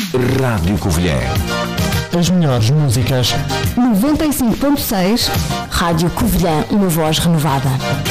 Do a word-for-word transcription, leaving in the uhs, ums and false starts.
Rádio Covilhã. As melhores músicas. noventa e cinco ponto seis. Rádio Covilhã, uma voz renovada.